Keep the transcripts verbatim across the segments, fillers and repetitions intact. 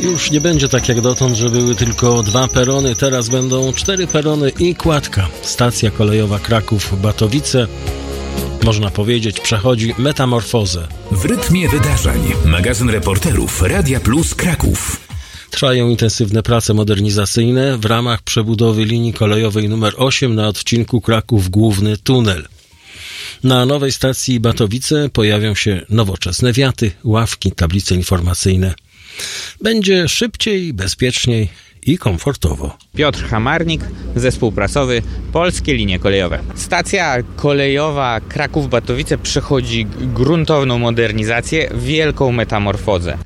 Już nie będzie tak jak dotąd, że były tylko dwa perony, teraz będą cztery perony i kładka. Stacja kolejowa Kraków-Batowice, można powiedzieć, przechodzi metamorfozę. W rytmie wydarzeń. Magazyn reporterów Radia Plus Kraków. Trwają intensywne prace modernizacyjne w ramach przebudowy linii kolejowej numer osiem na odcinku Kraków Główny Tunel. Na nowej stacji Batowice pojawią się nowoczesne wiaty, ławki, tablice informacyjne. Będzie szybciej, bezpieczniej i komfortowo. Piotr Hamarnik, zespół prasowy Polskie Linie Kolejowe. Stacja kolejowa Kraków-Batowice przechodzi gruntowną modernizację, wielką metamorfozę.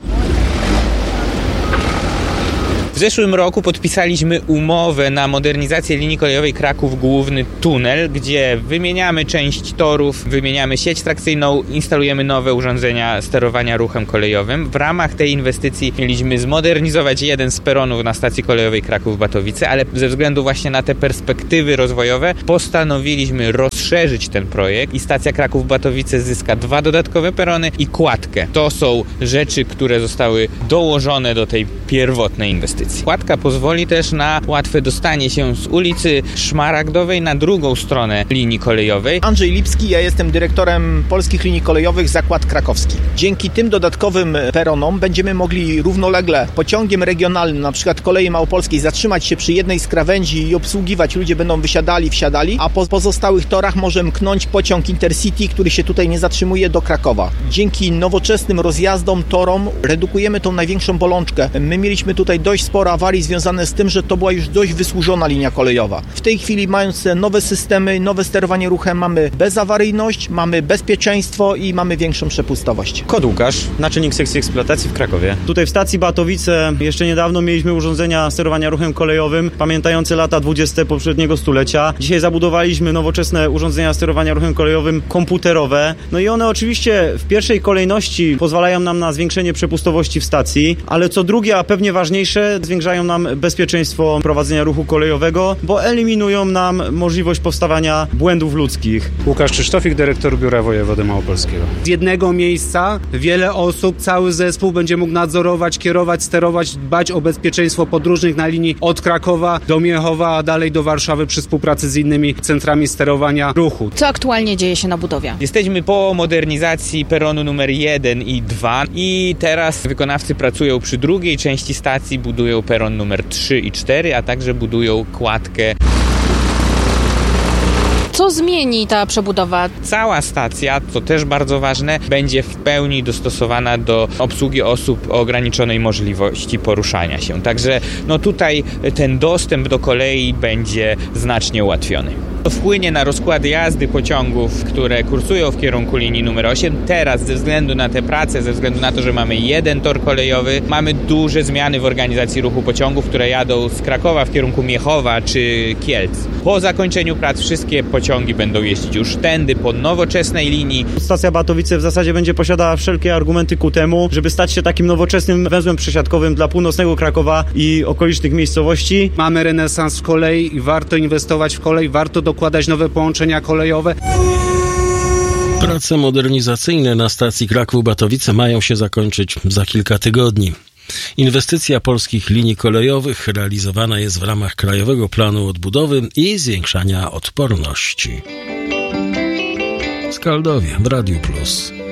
W zeszłym roku podpisaliśmy umowę na modernizację linii kolejowej Kraków Główny Tunel, gdzie wymieniamy część torów, wymieniamy sieć trakcyjną, instalujemy nowe urządzenia sterowania ruchem kolejowym. W ramach tej inwestycji mieliśmy zmodernizować jeden z peronów na stacji kolejowej Kraków-Batowice, ale ze względu właśnie na te perspektywy rozwojowe postanowiliśmy rozszerzyć ten projekt i stacja Kraków-Batowice zyska dwa dodatkowe perony i kładkę. To są rzeczy, które zostały dołożone do tej pierwotnej inwestycji. Kładka pozwoli też na łatwe dostanie się z ulicy Szmaragdowej na drugą stronę linii kolejowej. Andrzej Lipski, ja jestem dyrektorem Polskich Linii Kolejowych Zakład Krakowski. Dzięki tym dodatkowym peronom będziemy mogli równolegle pociągiem regionalnym, na przykład Kolei Małopolskiej, zatrzymać się przy jednej z krawędzi i obsługiwać. Ludzie będą wysiadali, wsiadali, a po pozostałych torach może mknąć pociąg Intercity, który się tutaj nie zatrzymuje, do Krakowa. Dzięki nowoczesnym rozjazdom, torom redukujemy tą największą bolączkę. My mieliśmy tutaj dość sporo awarii związane z tym, że to była już dość wysłużona linia kolejowa. W tej chwili, mając nowe systemy, nowe sterowanie ruchem, mamy bezawaryjność, mamy bezpieczeństwo i mamy większą przepustowość. Kod Łukasz, naczelnik sekcji eksploatacji w Krakowie. Tutaj w stacji Batowice jeszcze niedawno mieliśmy urządzenia sterowania ruchem kolejowym pamiętające lata dwudzieste poprzedniego stulecia. Dzisiaj zabudowaliśmy nowoczesne urządzenia sterowania ruchem kolejowym komputerowe. No i one oczywiście w pierwszej kolejności pozwalają nam na zwiększenie przepustowości w stacji, ale co drugie, a pewnie ważniejsze, zwiększają nam bezpieczeństwo prowadzenia ruchu kolejowego, bo eliminują nam możliwość powstawania błędów ludzkich. Łukasz Krzysztofik, dyrektor Biura Wojewody Małopolskiego. Z jednego miejsca wiele osób, cały zespół będzie mógł nadzorować, kierować, sterować, dbać o bezpieczeństwo podróżnych na linii od Krakowa do Miechowa, a dalej do Warszawy przy współpracy z innymi centrami sterowania ruchu. Co aktualnie dzieje się na budowie? Jesteśmy po modernizacji peronu numer jeden i dwa i teraz wykonawcy pracują przy drugiej części stacji, budują peron numer trzy i cztery, a także budują kładkę. Co zmieni ta przebudowa? Cała stacja, co też bardzo ważne, będzie w pełni dostosowana do obsługi osób o ograniczonej możliwości poruszania się. Także no tutaj ten dostęp do kolei będzie znacznie ułatwiony. To wpłynie na rozkłady jazdy pociągów, które kursują w kierunku linii numer osiem. Teraz ze względu na te prace, ze względu na to, że mamy jeden tor kolejowy, mamy duże zmiany w organizacji ruchu pociągów, które jadą z Krakowa w kierunku Miechowa czy Kielc. Po zakończeniu prac wszystkie pociągi będą jeździć już tędy po nowoczesnej linii. Stacja Batowice w zasadzie będzie posiadała wszelkie argumenty ku temu, żeby stać się takim nowoczesnym węzłem przesiadkowym dla północnego Krakowa i okolicznych miejscowości. Mamy renesans w kolei i warto inwestować w kolej, warto dokładać nowe połączenia kolejowe. Prace modernizacyjne na stacji Kraków-Batowice mają się zakończyć za kilka tygodni. Inwestycja Polskich Linii Kolejowych realizowana jest w ramach Krajowego Planu Odbudowy i Zwiększania Odporności. Skaldowie w Radiu Plus.